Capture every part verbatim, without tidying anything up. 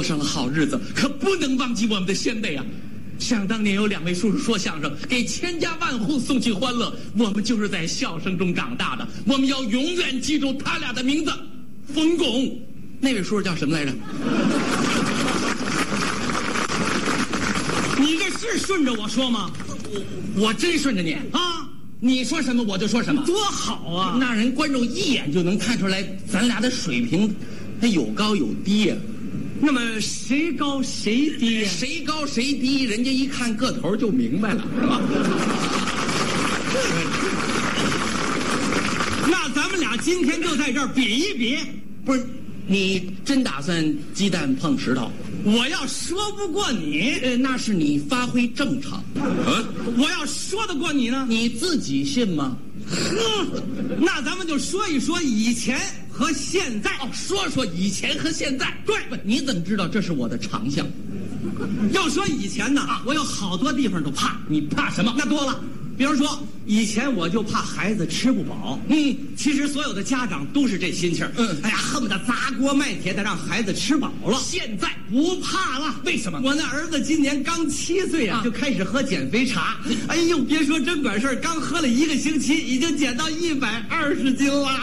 上了好日子，可不能忘记我们的先辈啊！想当年有两位叔叔说相声，给千家万户送去欢乐，我们就是在笑声中长大的，我们要永远记住他俩的名字。冯巩，那位叔叔叫什么来着？ 你这是顺着我说吗？ 我我真顺着你啊！ 你说什么我就说什么， 多好啊！ 那人观众一眼就能看出来咱俩的水平，它有高有低呀、啊。 那么谁高谁低、啊？ 谁高谁低，人家一看个头就明白了，是吧？ 那咱们俩今天就在这儿比一比。 不是，你真打算鸡蛋碰石头？ 我要说不过你， 呃，那是你发挥正常。 嗯，我要说得过你呢， 你自己信吗？ 呵，那咱们就说一说以前和现在。 哦，说说以前和现在。 对， 你怎么知道这是我的长项？ 要说以前呢，啊、我有好多地方都怕。 你怕什么？ 那多了，比如说以前我就怕孩子吃不饱。 嗯， 其实所有的家长都是这心气儿。 嗯， 哎呀，恨不得砸锅卖铁的让孩子吃饱了。 现在不怕了， 为什么？ 我那儿子今年刚七岁啊，就开始喝减肥茶。哎呦，别说真管事儿，刚喝了一个星期，已经减到一百二十斤了。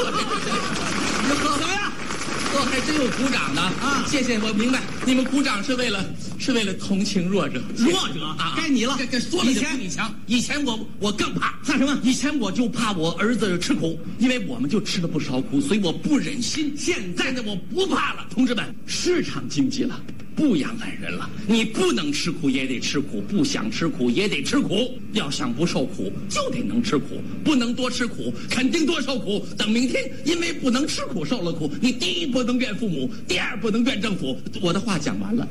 怎么样？ 哦，还真有鼓掌的啊！谢谢，我明白，你们鼓掌是为了是为了同情弱者。 弱者啊， 该你了。 这这说了就比你强。以前我我更怕， 怕什么？ 以前我就怕我儿子吃苦，因为我们就吃了不少苦，所以我不忍心。 现在现在我不怕了，同志们，市场经济了。不养懒人了，你不能吃苦也得吃苦，不想吃苦也得吃苦。要想不受苦，就得能吃苦，不能多吃苦，肯定多受苦。等明天因为不能吃苦受了苦，你第一不能怨父母，第二不能怨政府。我的话讲完了。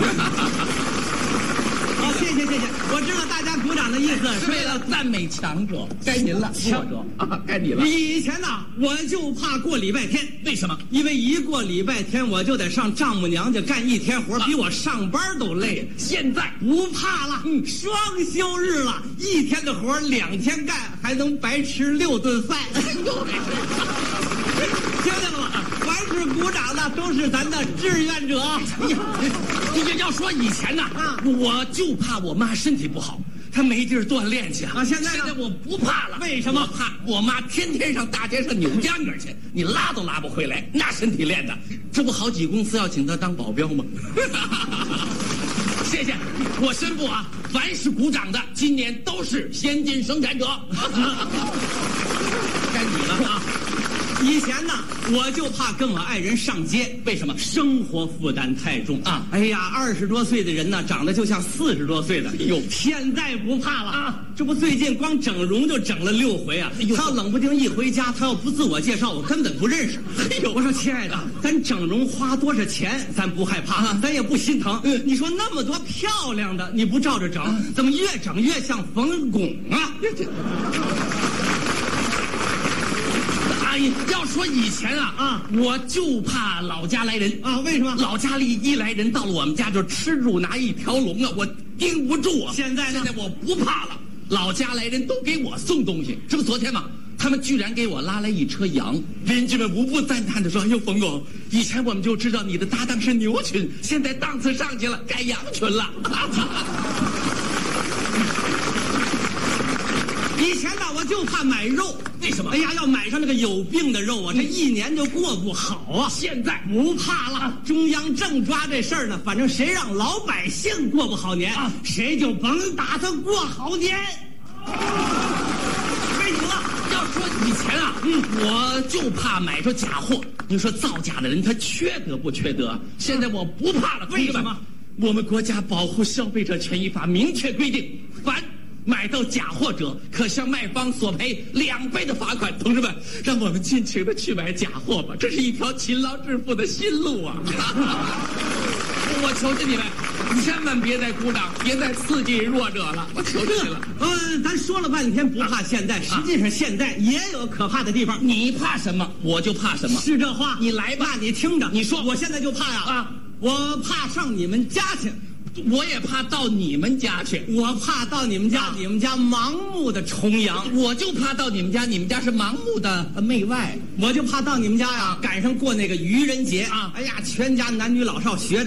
好，谢谢谢谢，我知道大家鼓掌的意思是为了赞美强者，该您了，弱者啊，该你了。 以前呢，我就怕过礼拜天， 为什么？ 因为一过礼拜天，我就得上丈母娘家干一天活，啊、比我上班都累。 现在不怕了，嗯，双休日了，一天的活两天干，还能白吃六顿饭。听见了吗？凡是鼓掌的都是咱的志愿者。 你这要说以前呢，啊，我就怕我妈身体不好，她没地儿锻炼去啊。现在现在我不怕了， 为什么？ 我怕我妈天天上大街上扭秧歌去，你拉都拉不回来，那身体练的，这不好几公司要请她当保镖吗？谢谢，我宣布啊，凡是鼓掌的，今年都是先进生产者。该你了啊！ 以前呢，我就怕跟我爱人上街， 为什么？ 生活负担太重啊！哎呀，二十多岁的人呢，长得就像四十多岁的。 哎呦， 现在不怕了啊！这不最近光整容就整了六回啊！哎呦，他要冷不丁一回家，他要不自我介绍，我根本不认识。哎呦，我说亲爱的，咱整容花多少钱，咱不害怕，啊、咱也不心疼。嗯、你说那么多漂亮的，你不照着整，啊、怎么越整越像冯巩啊？ 阿姨，要说以前啊啊，我就怕老家来人啊。为什么？ 老家里一来人，到了我们家就吃住拿一条龙啊，我盯不住啊。 现在呢？ 现在我不怕了，老家来人都给我送东西。这不昨天吗？他们居然给我拉来一车羊，邻居们无不赞叹地说：“哎呦，冯巩，以前我们就知道你的搭档是牛群，现在档次上去了，改羊群了。” 以前呢，我就怕买肉， 为什么？ 哎呀，要买上那个有病的肉啊，这一年就过不好啊。 现在不怕了，中央正抓这事儿呢，反正谁让老百姓过不好年，啊、谁就甭打算过好年。该你了。 要说以前啊，嗯，我就怕买着假货。你说造假的人他缺德不缺德？现在我不怕了， 为什么？ 我们国家保护消费者权益法明确规定，凡买到假货者，可向卖方索赔两倍的罚款。同志们，让我们尽情的去买假货吧，这是一条勤劳致富的新路啊！我求求你们，千万别再鼓掌，别再刺激弱者了，我求求你了。 嗯，咱说了半天不怕现在，实际上现在也有可怕的地方。 你怕什么，我就怕什么。 是这话， 你来吧， 你听着， 你说， 我现在就怕呀啊， 我怕上你们家去。 我也怕到你们家去， 我怕到你们家，啊、你们家盲目的崇洋， 我就怕到你们家，你们家是盲目的媚外， 我就怕到你们家呀，啊、赶上过那个愚人节啊，哎呀，全家男女老少学着。